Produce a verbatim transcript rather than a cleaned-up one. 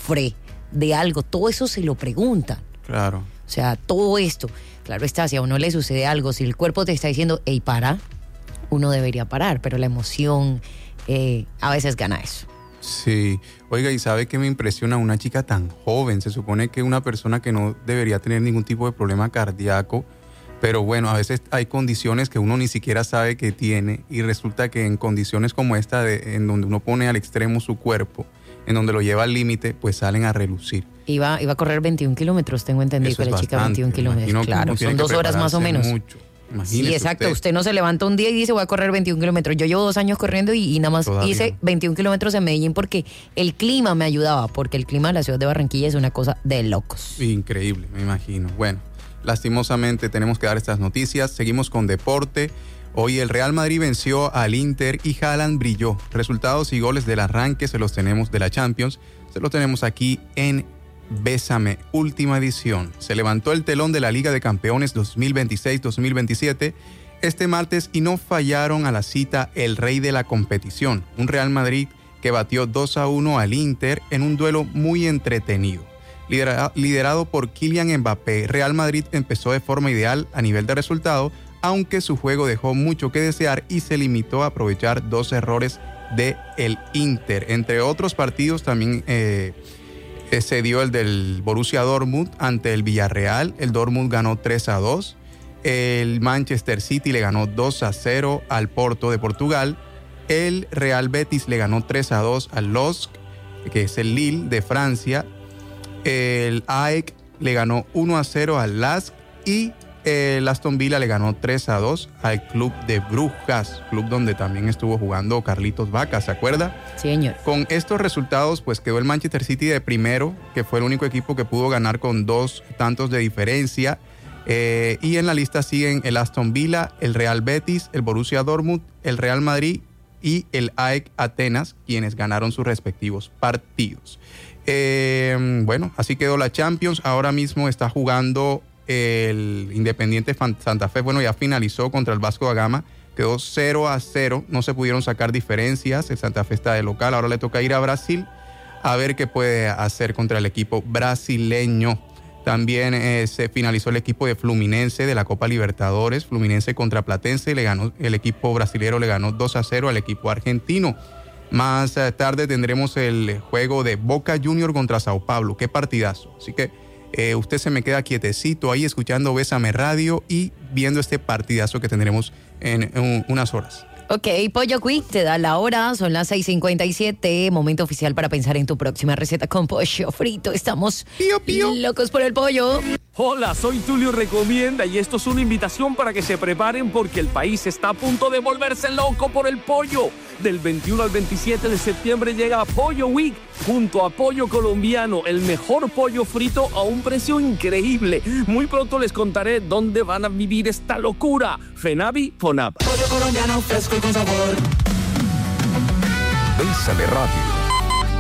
sufre de algo, todo eso se lo preguntan. Claro. O sea, todo esto, claro está, si a uno le sucede algo, si el cuerpo te está diciendo, hey, para, uno debería parar, pero la emoción eh, a veces gana eso. Sí, oiga, y sabe que me impresiona una chica tan joven. Se supone que una persona que no debería tener ningún tipo de problema cardíaco, pero bueno, a veces hay condiciones que uno ni siquiera sabe que tiene y resulta que en condiciones como esta, de, en donde uno pone al extremo su cuerpo, en donde lo lleva al límite, pues salen a relucir. Iba, iba a correr veintiún kilómetros, tengo entendido. Eso que es la chica bastante. veintiún kilómetros, claro, son dos horas más o menos. Mucho. Imagínese sí, exacto. usted. usted no se levanta un día y dice voy a correr veintiún kilómetros. Yo llevo dos años corriendo y, y nada más Todavía. hice veintiún kilómetros en Medellín porque el clima me ayudaba, porque el clima de la ciudad de Barranquilla es una cosa de locos. Increíble, me imagino. Bueno, lastimosamente tenemos que dar estas noticias. Seguimos con deporte. Hoy el Real Madrid venció al Inter y Haaland brilló. Resultados y goles del arranque se los tenemos de la Champions. Se los tenemos aquí en Bésame, última edición. Se levantó el telón de la Liga de Campeones dos mil veintiséis dos mil veintisiete este martes y no fallaron a la cita el rey de la competición, un Real Madrid que batió dos a uno al Inter en un duelo muy entretenido. Lidera, liderado por Kylian Mbappé, Real Madrid empezó de forma ideal a nivel de resultado, aunque su juego dejó mucho que desear y se limitó a aprovechar dos errores de el Inter. Entre otros partidos también eh, se dio el del Borussia Dortmund ante el Villarreal. El Dortmund ganó tres a dos. El Manchester City le ganó dos a cero al Porto de Portugal. El Real Betis le ganó tres a dos al L O S C, que es el Lille de Francia. El A E C le ganó uno a cero al L A S K y el Aston Villa le ganó tres a dos al Club de Brujas, club donde también estuvo jugando Carlitos Vaca, ¿se acuerda? Sí, señor. Con estos resultados, pues quedó el Manchester City de primero, que fue el único equipo que pudo ganar con dos tantos de diferencia. Eh, y en la lista siguen el Aston Villa, el Real Betis, el Borussia Dortmund, el Real Madrid y el A E C Atenas, quienes ganaron sus respectivos partidos. Eh, bueno, así quedó la Champions. Ahora mismo está jugando el Independiente Santa Fe. Bueno, ya finalizó contra el Vasco da Gama. Quedó cero a cero. No se pudieron sacar diferencias. El Santa Fe está de local. Ahora le toca ir a Brasil a ver qué puede hacer contra el equipo brasileño. También eh, se finalizó el equipo de Fluminense de la Copa Libertadores. Fluminense contra Platense. Le ganó, el equipo brasilero le ganó dos a cero al equipo argentino. Más tarde tendremos el juego de Boca Junior contra Sao Paulo. Qué partidazo. Así que eh, usted se me queda quietecito ahí escuchando Bésame Radio y viendo este partidazo que tendremos en, en unas horas. Ok, Pollo Quick te da la hora, son las seis cincuenta y siete, momento oficial para pensar en tu próxima receta con pollo frito. Estamos pío, pío. locos por el pollo. Hola, soy Tulio Recomienda y esto es una invitación para que se preparen porque el país está a punto de volverse loco por el pollo. Del veintiuno al veintisiete de septiembre llega Pollo Week junto a Pollo Colombiano, el mejor pollo frito a un precio increíble. Muy pronto les contaré dónde van a vivir esta locura. Fenavi, Fonab. Pollo colombiano fresco y con sabor. Bésame Radio.